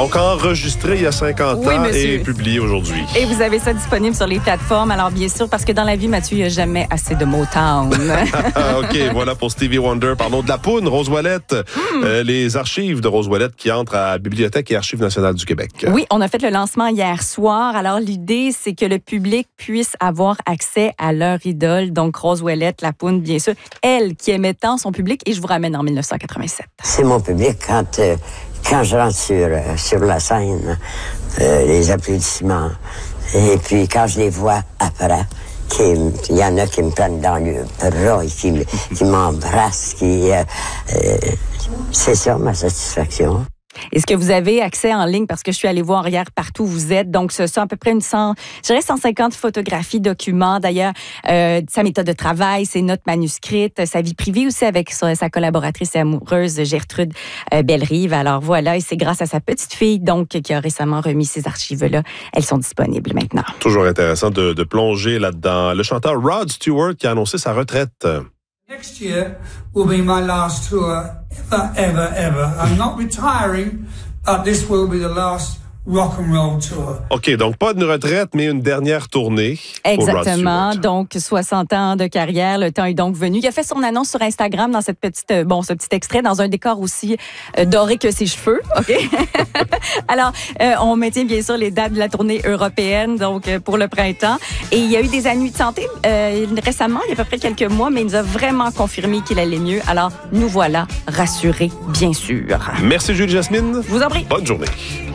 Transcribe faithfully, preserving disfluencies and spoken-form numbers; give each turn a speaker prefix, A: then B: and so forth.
A: Donc, enregistré il y a cinquante
B: oui,
A: ans
B: monsieur.
A: et publié aujourd'hui.
B: Et vous avez ça disponible sur les plateformes. Alors, bien sûr, parce que dans la vie, Mathieu, il n'y a jamais assez de Motown.
A: OK, voilà pour Stevie Wonder. Parlons de la poune, Rose Ouellette. Mm. Euh, les archives de Rose Ouellette qui entrent à la Bibliothèque et Archives nationales du Québec.
B: Oui, on a fait le lancement hier soir. Alors, l'idée, c'est que le public puisse avoir accès à leur idole. Donc, Rose Ouellette, la poune, bien sûr. Elle qui aimait tant son public. Et je vous ramène en dix-neuf cent quatre-vingt-sept.
C: C'est mon public quand, euh, quand je rentre sur, euh, sur la scène, euh, les applaudissements. Et puis, quand je les vois après, il y en a qui me prennent dans le bras et qui, qui m'embrassent. Qui, euh, euh, c'est ça, ma satisfaction.
B: Est-ce que vous avez accès en ligne? Parce que je suis allée voir hier partout où vous êtes. Donc, ce sont à peu près une cent, je dirais cent cinquante photographies, documents. D'ailleurs, euh, sa méthode de travail, ses notes manuscrites, sa vie privée aussi avec sa, sa collaboratrice et amoureuse Gertrude euh, Bellerive. Alors voilà, et c'est grâce à sa petite fille, donc, qui a récemment remis ces archives-là. Elles sont disponibles maintenant.
A: Toujours intéressant de, de plonger là-dedans. Le chanteur Rod Stewart qui a annoncé sa retraite.
D: Next year will be my last tour ever, ever, ever. I'm not retiring, but this will be the last rock and roll tour.
A: OK, donc pas une retraite, mais une dernière tournée.
B: Exactement. Donc, soixante ans de carrière. Le temps est donc venu. Il a fait son annonce sur Instagram dans cette petite, bon, ce petit extrait, dans un décor aussi euh, doré que ses cheveux. OK? Alors, euh, on maintient bien sûr les dates de la tournée européenne, donc euh, pour le printemps. Et il y a eu des ennuis de santé euh, récemment, il y a à peu près quelques mois, mais il nous a vraiment confirmé qu'il allait mieux. Alors, nous voilà rassurés, bien sûr.
A: Merci, Julie Jasmine.
B: Je vous en prie.
A: Bonne journée.